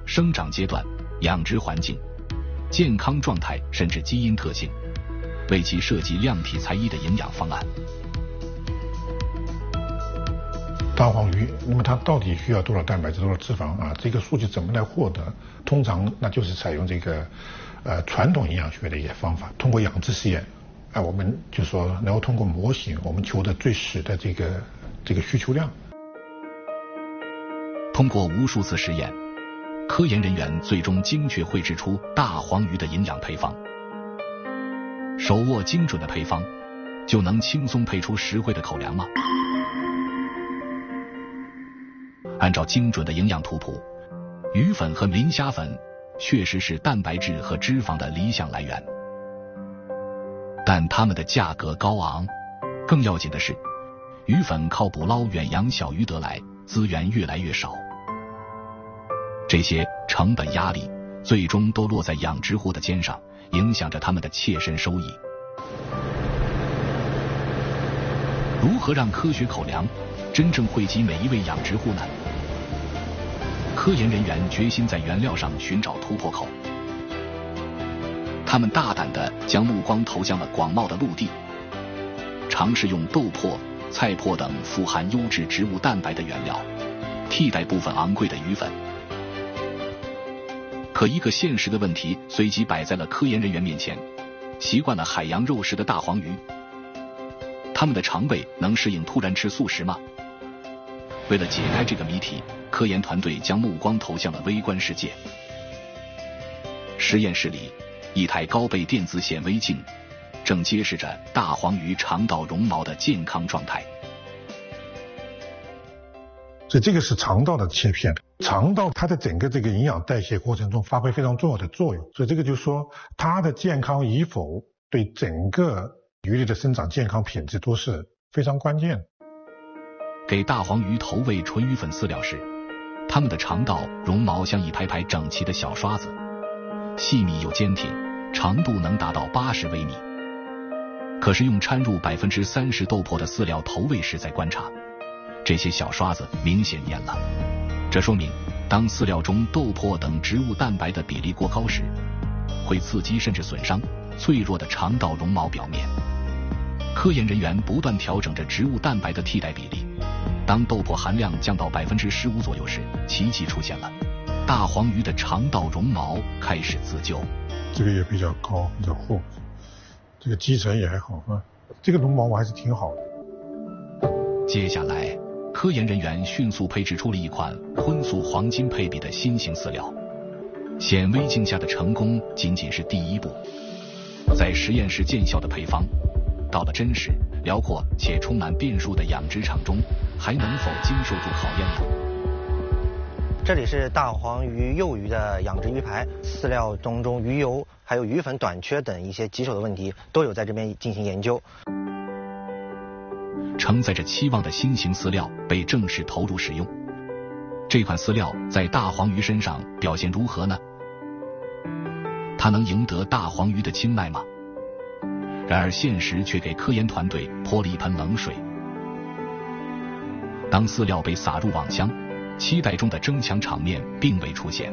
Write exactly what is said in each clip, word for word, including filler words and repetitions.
生长阶段、养殖环境、健康状态甚至基因特性，为其设计量体裁衣的营养方案。 大黄鱼，那么它到底需要多少蛋白质、多少脂肪啊？这个数据怎么来获得？通常那就是采用这个呃传统营养学的一些方法，通过养殖实验，啊、呃，我们就说能够通过模型，我们求得最实的这个这个需求量。 通过无数次实验，科研人员最终精确绘制出大黄鱼的营养配方。手握精准的配方，就能轻松配出实惠的口粮吗？按照精准的营养图谱，鱼粉和磷虾粉确实是蛋白质和脂肪的理想来源，但它们的价格高昂。更要紧的是，鱼粉靠捕捞远洋小鱼得来，资源越来越少，这些成本压力最终都落在养殖户的肩上，影响着他们的切身收益。如何让科学口粮真正惠及每一位养殖户呢？科研人员决心在原料上寻找突破口，他们大胆地将目光投向了广袤的陆地，尝试用豆粕、菜粕等富含优质植物蛋白的原料替代部分昂贵的鱼粉。可一个现实的问题随即摆在了科研人员面前：习惯了海洋肉食的大黄鱼，他们的肠胃能适应突然吃素食吗？为了解开这个谜题，科研团队将目光投向了微观世界。实验室里，一台高倍电子显微镜正揭示着大黄鱼肠道绒毛的健康状态。 所以这个是肠道的切片，肠道它在整个这个营养代谢过程中发挥非常重要的作用，所以这个就是说它的健康与否对整个鱼类的生长健康品质都是非常关键的。 给大黄鱼投喂纯鱼粉饲料时，它们的肠道绒毛像一排排整齐的小刷子，细密又坚挺，长度能达到八十微米。可是用掺入百分之三十豆粕的饲料投喂时再观察，这些小刷子明显粘了。这说明，当饲料中豆粕等植物蛋白的比例过高时，会刺激甚至损伤脆弱的肠道绒毛表面。科研人员不断调整着植物蛋白的替代比例，当豆粕含量降到百分之十五左右时，奇迹出现了，大黄鱼的肠道绒毛开始自救。 这个也比较高，比较厚，这个基层也还好啊，这个绒毛还是挺好的。 接下来，科研人员迅速配制出了一款荤素黄金配比的新型饲料。显微镜下的成功仅仅是第一步，在实验室见效的配方，到了真实、辽阔且充满变数的养殖场中，还能否经受住考验呢？ 这里是大黄鱼幼鱼的养殖鱼排，饲料当中鱼油还有鱼粉短缺等一些棘手的问题都有在这边进行研究。 承载着期望的新型饲料被正式投入使用，这款饲料在大黄鱼身上表现如何呢？它能赢得大黄鱼的青睐吗？然而现实却给科研团队泼了一盆冷水。当饲料被撒入网箱，期待中的争抢场面并未出现。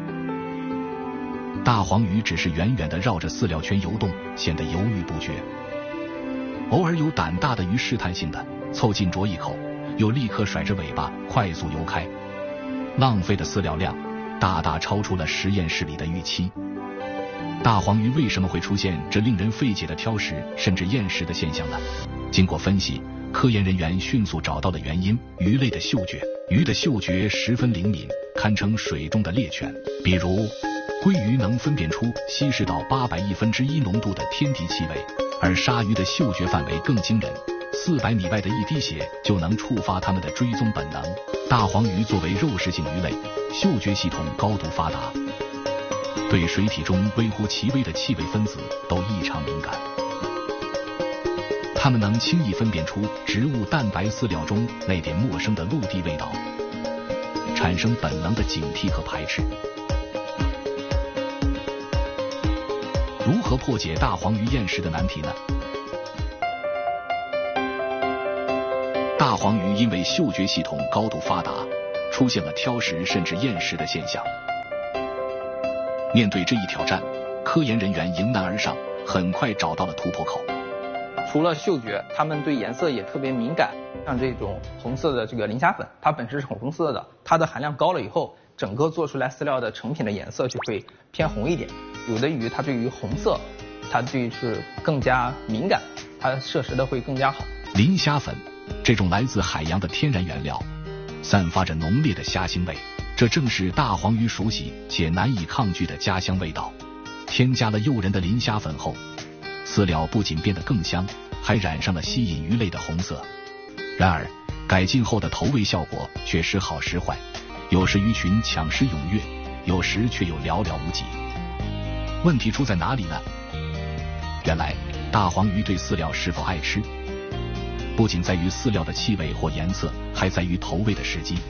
大黄鱼只是远远地绕着饲料圈游动，显得犹豫不决。偶尔有胆大的鱼试探性的凑近啄一口，又立刻甩着尾巴快速游开，浪费的饲料量大大超出了实验室里的预期。大黄鱼为什么会出现这令人费解的挑食甚至厌食的现象呢？经过分析，科研人员迅速找到了原因：鱼类的嗅觉。鱼的嗅觉十分灵敏，堪称水中的猎犬。比如，鲑鱼能分辨出稀释到八百亿分之一浓度的天敌气味，而鲨鱼的嗅觉范围更惊人，四百米外的一滴血就能触发它们的追踪本能。大黄鱼作为肉食性鱼类，嗅觉系统高度发达，对水体中微乎其微的气味分子都异常敏感。它们能轻易分辨出植物蛋白饲料中那点陌生的陆地味道，产生本能的警惕和排斥。如何破解大黄鱼厌食的难题呢？大黄鱼因为嗅觉系统高度发达，出现了挑食甚至厌食的现象。 面对这一挑战，科研人员迎难而上，很快找到了突破口。 除了嗅觉，他们对颜色也特别敏感。像这种红色的这个磷虾粉，它本身是红色的，它的含量高了以后，整个做出来饲料的成品的颜色就会偏红一点。有的鱼它对于红色，它就是更加敏感，它摄食的会更加好。 磷虾粉，这种来自海洋的天然原料，散发着浓烈的虾腥味，这正是大黄鱼熟悉且难以抗拒的家乡味道。添加了诱人的磷虾粉后，饲料不仅变得更香，还染上了吸引鱼类的红色。然而，改进后的投喂效果却时好时坏，有时鱼群抢食踊跃，有时却又寥寥无几。问题出在哪里呢？原来，大黄鱼对饲料是否爱吃，不仅在于饲料的气味或颜色，还在于投喂的时机。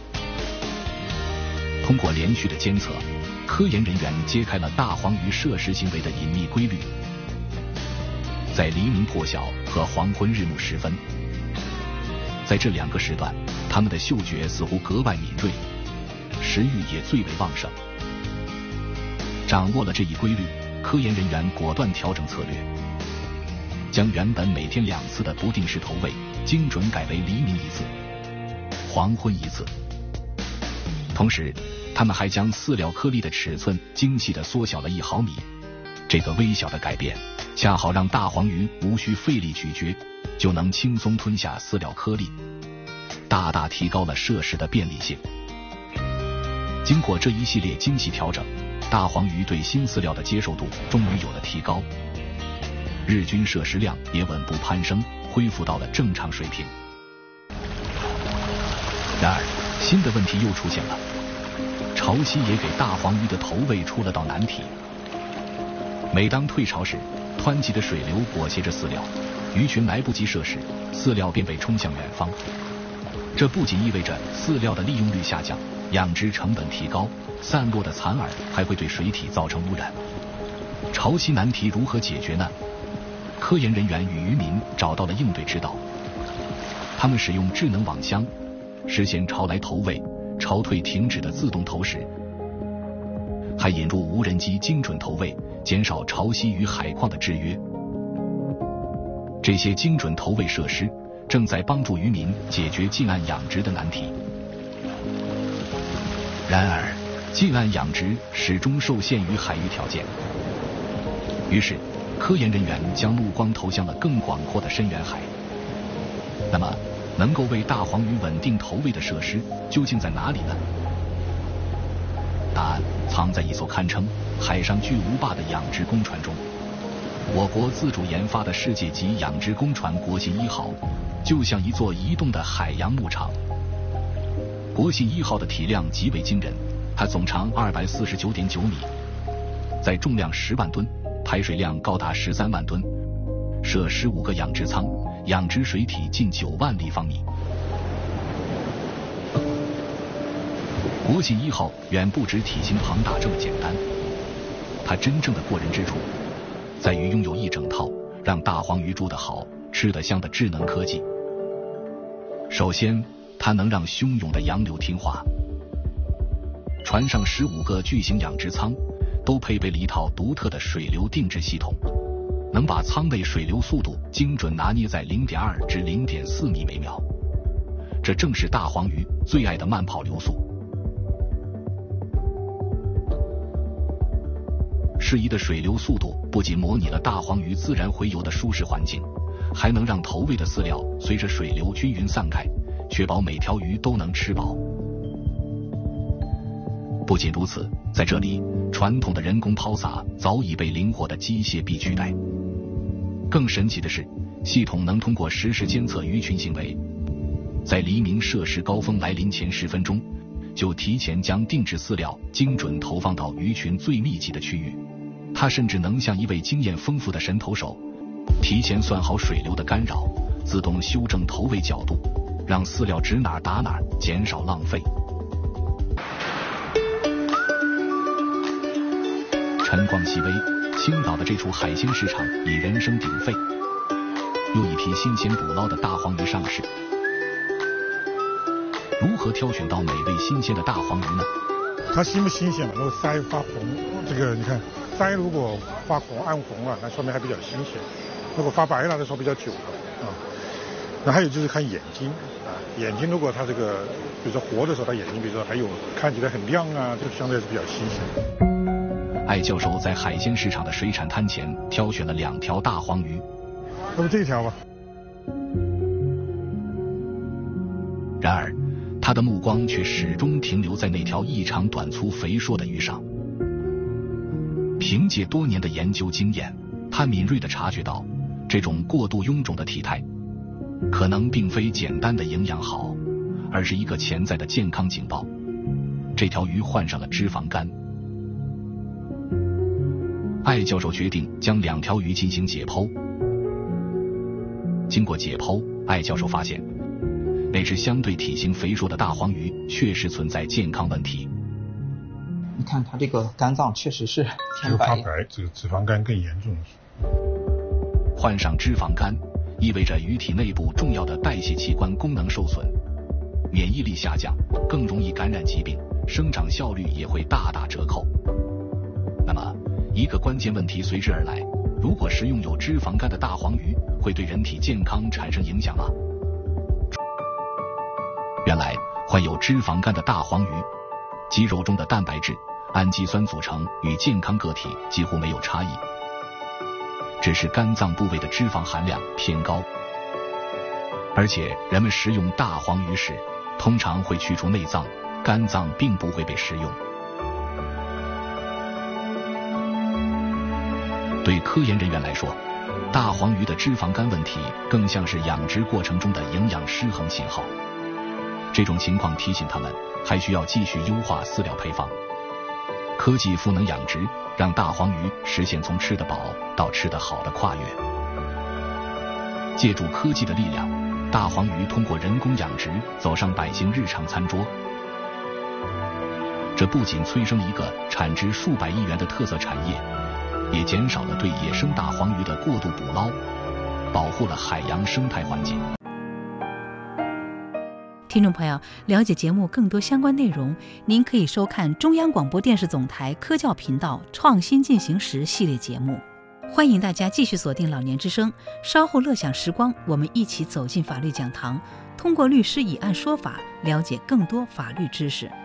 通过连续的监测，科研人员揭开了大黄鱼摄食行为的隐秘规律。在黎明破晓和黄昏日暮时分，在这两个时段，它们的嗅觉似乎格外敏锐，食欲也最为旺盛。掌握了这一规律，科研人员果断调整策略，将原本每天两次的不定时投喂精准改为黎明一次，黄昏一次。同时，他们还将饲料颗粒的尺寸精细地缩小了一毫米。这个微小的改变，恰好让大黄鱼无需费力咀嚼，就能轻松吞下饲料颗粒，大大提高了摄食的便利性。经过这一系列精细调整，大黄鱼对新饲料的接受度终于有了提高，日均摄食量也稳步攀升，恢复到了正常水平。然而，新的问题又出现了，潮汐也给大黄鱼的投喂出了道难题。每当退潮时，湍急的水流裹挟着饲料，鱼群来不及摄食，饲料便被冲向远方。这不仅意味着饲料的利用率下降，养殖成本提高，散落的残饵还会对水体造成污染。潮汐难题如何解决呢？科研人员与渔民找到了应对之道。他们使用智能网箱，实现潮来投喂、潮退停止的自动投食，还引入无人机精准投喂，减少潮汐与海况的制约。这些精准投喂设施正在帮助渔民解决近岸养殖的难题。然而，近岸养殖始终受限于海域条件，于是科研人员将目光投向了更广阔的深远海。那么，能够为大黄鱼稳定投喂的设施究竟在哪里呢？答案藏在一艘堪称海上巨无霸的养殖工船中。我国自主研发的世界级养殖工船国信一号，就像一座移动的海洋牧场。国信一号的体量极为惊人，它总长二百四十九点九米，载重量十万吨，排水量高达十三万吨，设十五个养殖舱，养殖水体近九万立方米。国信一号远不止体型庞大这么简单，它真正的过人之处，在于拥有一整套让大黄鱼住得好、吃得香的智能科技。首先，它能让汹涌的洋流听话。船上十五个巨型养殖舱都配备了一套独特的水流定制系统，能把舱内水流速度精准拿捏在 零点二 至 零点四 米每秒。这正是大黄鱼最爱的慢跑流速。适宜的水流速度不仅模拟了大黄鱼自然洄游的舒适环境，还能让投喂的饲料随着水流均匀散开，确保每条鱼都能吃饱。不仅如此，在这里，传统的人工抛洒早已被灵活的机械臂取代。更神奇的是，系统能通过实时监测鱼群行为，在黎明摄食高峰来临前十分钟，就提前将定制饲料精准投放到鱼群最密集的区域。它甚至能像一位经验丰富的神投手，提前算好水流的干扰，自动修正投喂角度，让饲料指哪儿打哪儿，减少浪费。晨光熹微，青岛的这处海鲜市场已人声鼎沸，又一批新鲜捕捞的大黄鱼上市。如何挑选到美味新鲜的大黄鱼呢？ 它新不新鲜嘛？如果鳃发红， 这个你看，鳃如果发红暗红了，那说明还比较新鲜；如果发白了，那说比较久了啊。那还有就是看眼睛啊，眼睛如果它这个，比如说活的时候，它眼睛比如说还有看起来很亮啊，就相对是比较新鲜。 艾教授在海鲜市场的水产摊前挑选了两条大黄鱼， 要不这条吧。 然而，他的目光却始终停留在那条异常短粗肥硕的鱼上。凭借多年的研究经验，他敏锐地察觉到，这种过度臃肿的体态，可能并非简单的营养好，而是一个潜在的健康警报。这条鱼患上了脂肪肝。艾教授决定将两条鱼进行解剖。经过解剖，艾教授发现，那只相对体型肥硕的大黄鱼确实存在健康问题。 你看它这个肝脏确实是偏白， 发白，这个脂肪肝更严重。 患上脂肪肝意味着鱼体内部重要的代谢器官功能受损，免疫力下降，更容易感染疾病，生长效率也会大打折扣。那么，一个关键问题随之而来：如果食用有脂肪肝的大黄鱼，会对人体健康产生影响吗？原来，患有脂肪肝的大黄鱼，肌肉中的蛋白质、氨基酸组成与健康个体几乎没有差异，只是肝脏部位的脂肪含量偏高。而且，人们食用大黄鱼时，通常会去除内脏，肝脏并不会被食用。对科研人员来说，大黄鱼的脂肪肝问题更像是养殖过程中的营养失衡信号。这种情况提醒他们还需要继续优化饲料配方。科技赋能养殖，让大黄鱼实现从吃得饱到吃得好的跨越。借助科技的力量，大黄鱼通过人工养殖走上百姓日常餐桌。这不仅催生了一个产值数百亿元的特色产业，也减少了对野生大黄鱼的过度捕捞，保护了海洋生态环境。 听众朋友，了解节目更多相关内容，您可以收看中央广播电视总台科教频道创新进行时系列节目。欢迎大家继续锁定老年之声，稍后乐享时光，我们一起走进法律讲堂，通过律师以案说法，了解更多法律知识。